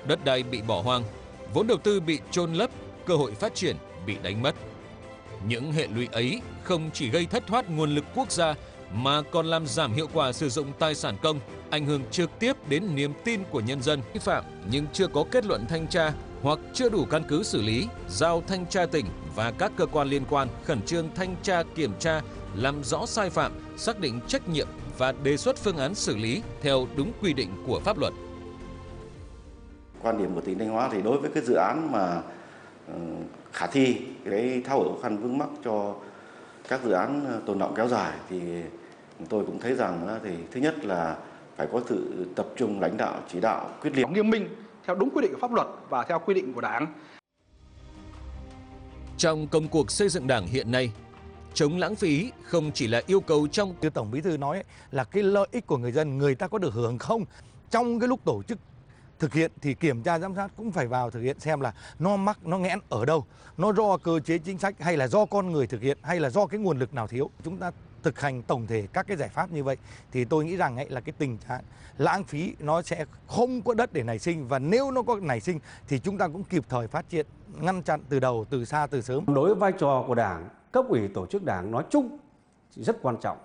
đất đai bị bỏ hoang, vốn đầu tư bị chôn lấp, cơ hội phát triển bị đánh mất. Những hệ lụy ấy không chỉ gây thất thoát nguồn lực quốc gia mà còn làm giảm hiệu quả sử dụng tài sản công, ảnh hưởng trực tiếp đến niềm tin của nhân dân. Vi phạm nhưng chưa có kết luận thanh tra hoặc chưa đủ căn cứ xử lý, giao thanh tra tỉnh và các cơ quan liên quan khẩn trương thanh tra kiểm tra, làm rõ sai phạm, xác định trách nhiệm và đề xuất phương án xử lý theo đúng quy định của pháp luật. Quan điểm của tỉnh Thanh Hóa thì đối với cái dự án mà khả thi, cái tháo gỡ khó khăn vướng mắc cho các dự án tồn đọng kéo dài thì tôi cũng thấy rằng thì thứ nhất là phải có sự tập trung lãnh đạo, chỉ đạo quyết liệt, nghiêm minh theo đúng quy định của pháp luật và theo quy định của Đảng. Trong công cuộc xây dựng Đảng hiện nay, chống lãng phí không chỉ là yêu cầu trong Như Tổng Bí thư nói là cái lợi ích của người dân, người ta có được hưởng không? Trong cái lúc tổ chức thực hiện thì kiểm tra giám sát cũng phải vào thực hiện xem là nó mắc, nó nghẽn ở đâu, nó do cơ chế chính sách hay là do con người thực hiện hay là do cái nguồn lực nào thiếu. Chúng ta thực hành tổng thể các cái giải pháp như vậy thì tôi nghĩ rằng là cái tình trạng lãng phí nó sẽ không có đất để nảy sinh, và nếu nó có nảy sinh thì chúng ta cũng kịp thời phát hiện, ngăn chặn từ đầu, từ xa, từ sớm. Đối với vai trò của Đảng, cấp ủy tổ chức Đảng nói chung rất quan trọng.